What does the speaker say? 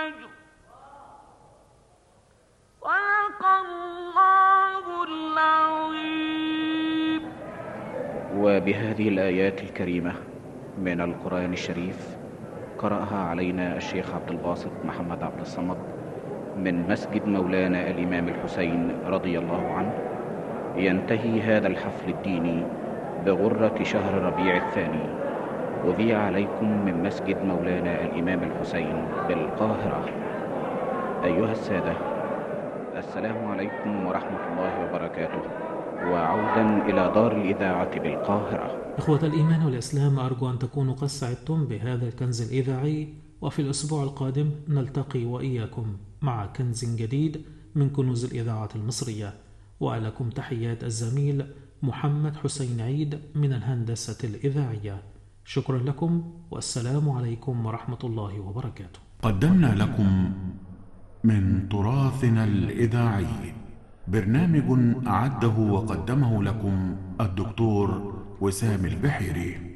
الفجر صدق الله العظيم. وبهذه الآيات الكريمة من القرآن الشريف قرأها علينا الشيخ عبد الباسط محمد عبد الصمد من مسجد مولانا الإمام الحسين رضي الله عنه. ينتهي هذا الحفل الديني بغرة شهر ربيع الثاني، أذيع عليكم من مسجد مولانا الإمام الحسين بالقاهرة. أيها السادة، السلام عليكم ورحمة الله وبركاته، وعودا إلى دار الإذاعة بالقاهرة. إخوة الإيمان والإسلام، أرجو أن تكونوا قد سعدتم بهذا الكنز الإذاعي، وفي الأسبوع القادم نلتقي وإياكم مع كنز جديد من كنوز الإذاعة المصرية. ولكم تحيات الزميل محمد حسين عيد من الهندسة الإذاعية. شكرا لكم، والسلام عليكم ورحمة الله وبركاته. قدمنا لكم من تراثنا الإذاعي برنامج أعده وقدمه لكم الدكتور وسام البحيري.